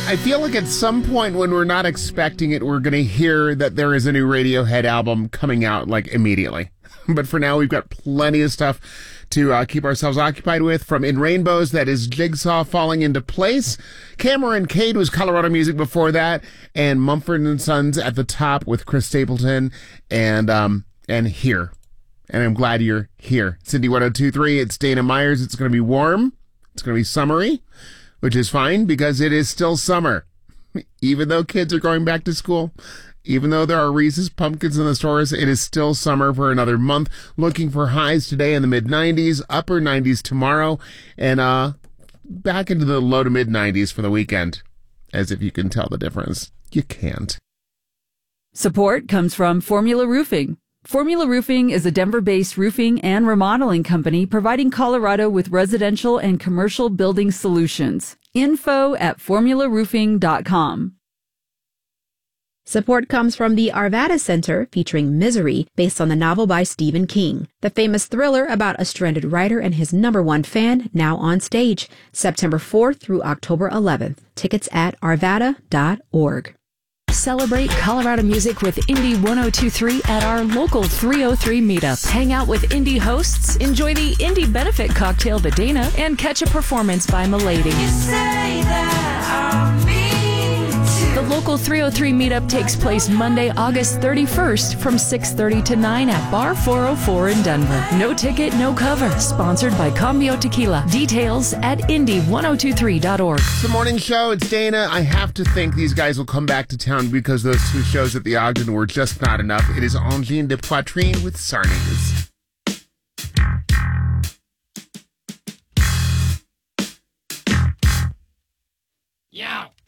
I feel like at some point when we're not expecting it, we're going to hear that there is a new Radiohead album coming out like immediately. But for now, we've got plenty of stuff to keep ourselves occupied with. From In Rainbows, that is Jigsaw Falling Into Place. Cameron Cade was Colorado music before that. And Mumford & Sons at the top with Chris Stapleton and Here. And I'm glad you're here. Cindy 102.3, it's Dana Myers. It's going to be warm. It's going to be summery, which is fine because it is still summer. Even though kids are going back to school, even though there are Reese's Pumpkins in the stores, it is still summer for another month. Looking for highs today in the mid-90s, upper 90s tomorrow, and back into the low to mid-90s for the weekend. As if you can tell the difference. You can't. Support comes from Formula Roofing. Formula Roofing is a Denver-based roofing and remodeling company providing Colorado with residential and commercial building solutions. Info at formularoofing.com. Support comes from the Arvada Center, featuring Misery, based on the novel by Stephen King. The famous thriller about a stranded writer and his #1 fan, now on stage, September 4th through October 11th. Tickets at arvada.org. Celebrate Colorado music with Indie 102.3 at our local 303 meetup. Hang out with indie hosts, enjoy the indie benefit cocktail The Dana, and catch a performance by Milady. The local 303 meetup takes place Monday, August 31st from 6:30 to 9 at Bar 404 in Denver. No ticket, no cover. Sponsored by Cambio Tequila. Details at indie1023.org. It's the morning show. It's Dana. I have to think these guys will come back to town because those two shows at the Ogden were just not enough. It is Angine de Poitrine with Sarnies. Yeah.